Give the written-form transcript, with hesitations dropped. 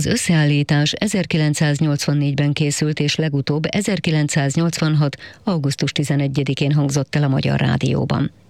Az összeállítás 1984-ben készült, és legutóbb 1986. augusztus 11-én hangzott el a Magyar Rádióban.